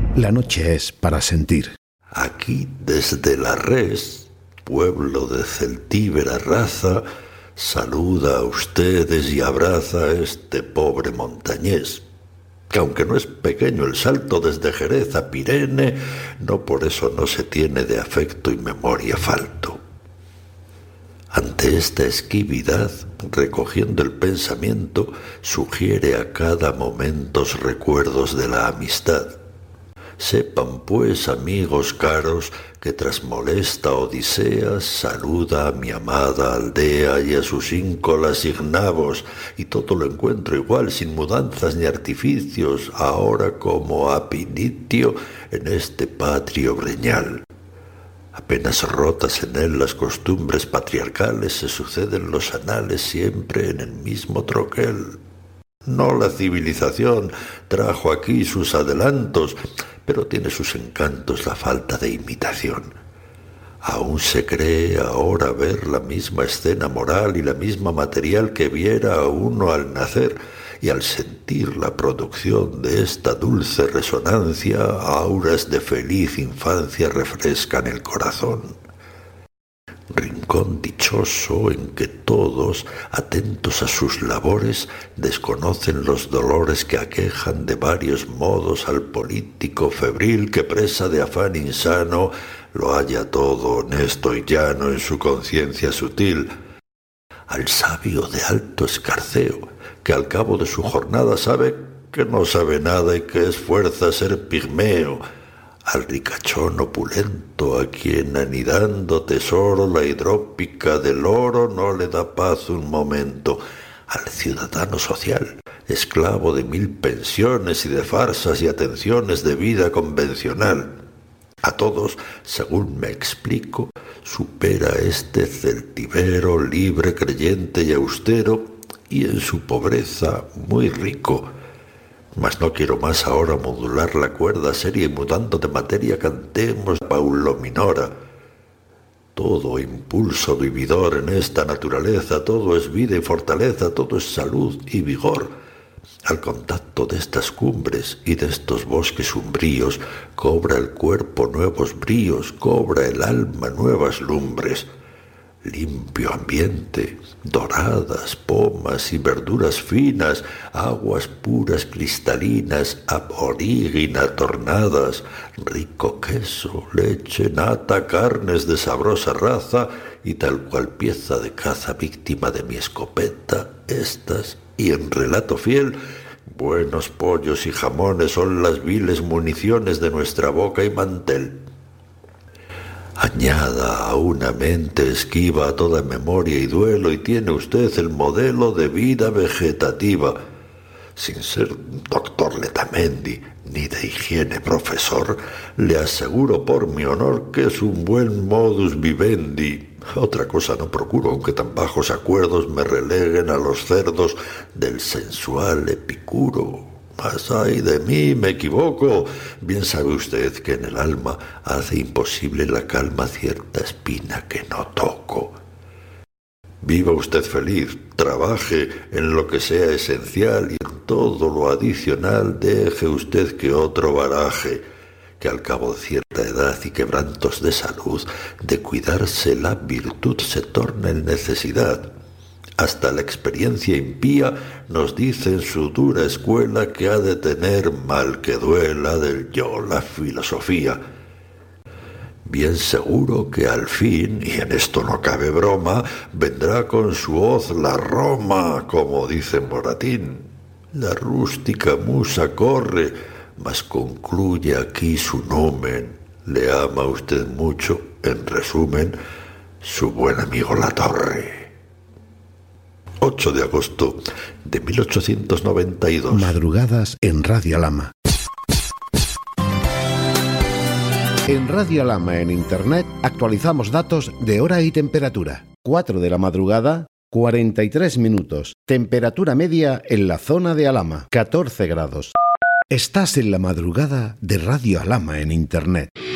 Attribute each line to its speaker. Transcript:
Speaker 1: La noche es para sentir.
Speaker 2: Aquí desde La Res, pueblo de celtíbera raza, saluda a ustedes y abraza a este pobre montañés, que aunque no es pequeño el salto desde Jerez a Pirene, no por eso no se tiene de afecto y memoria falto. Ante esta esquividad, recogiendo el pensamiento, sugiere a cada momento recuerdos de la amistad. Sepan pues, amigos caros, que tras molesta odisea saluda a mi amada aldea y a sus íncolas ignavos, y todo lo encuentro igual, sin mudanzas ni artificios, ahora como a Pinitio en este patrio breñal. Apenas rotas en él las costumbres patriarcales, se suceden los anales siempre en el mismo troquel. No la civilización trajo aquí sus adelantos, pero tiene sus encantos la falta de imitación. Aún se cree ahora ver la misma escena moral y la misma material que viera a uno al nacer, y al sentir la producción de esta dulce resonancia, auras de feliz infancia refrescan el corazón. Rincón dichoso en que todos, atentos a sus labores, desconocen los dolores que aquejan de varios modos al político febril que, presa de afán insano, lo halla todo honesto y llano en su conciencia sutil, al sabio de alto escarceo, que al cabo de su jornada sabe que no sabe nada y que es fuerza ser pigmeo, al ricachón opulento, a quien anidando tesoro la hidrópica del oro no le da paz un momento, al ciudadano social, esclavo de 1000 pensiones y de farsas y atenciones de vida convencional. A todos, según me explico, supera este celtíbero libre, creyente y austero, y en su pobreza muy rico. Mas no quiero más ahora modular la cuerda seria y mudando de materia cantemos Paulo Minora. Todo impulso vividor en esta naturaleza, todo es vida y fortaleza, todo es salud y vigor. Al contacto de estas cumbres y de estos bosques umbríos, cobra el cuerpo nuevos bríos, cobra el alma nuevas lumbres. Limpio ambiente, doradas pomas y verduras finas, aguas puras cristalinas, aborígina tornadas, rico queso, leche, nata, carnes de sabrosa raza, y tal cual pieza de caza víctima de mi escopeta, estas, y en relato fiel, buenos pollos y jamones son las viles municiones de nuestra boca y mantel. Añada a una mente esquiva a toda memoria y duelo, y tiene usted el modelo de vida vegetativa. Sin ser doctor Letamendi, ni de higiene profesor, le aseguro por mi honor que es un buen modus vivendi. Otra cosa no procuro, aunque tan bajos acuerdos me releguen a los cerdos del sensual Epicuro. Mas ay de mí, me equivoco. Bien sabe usted que en el alma hace imposible la calma cierta espina que no toco. Viva usted feliz, trabaje en lo que sea esencial y en todo lo adicional deje usted que otro baraje, que al cabo de cierta edad y quebrantos de salud, de cuidarse la virtud se torna en necesidad. Hasta la experiencia impía nos dice en su dura escuela que ha de tener, mal que duela, del yo la filosofía. Bien seguro que al fin, y en esto no cabe broma, vendrá con su hoz la Roma, como dice Moratín. La rústica musa corre, mas concluye aquí su nomen. Le ama usted mucho, en resumen, su buen amigo Latorre. 8 de agosto de 1892.
Speaker 1: Madrugadas en Radio Alhama. En Radio Alhama en Internet actualizamos datos de hora y temperatura. 4 de la madrugada, 43 minutos. Temperatura media en la zona de Alhama, 14 grados. Estás en la madrugada de Radio Alhama en Internet.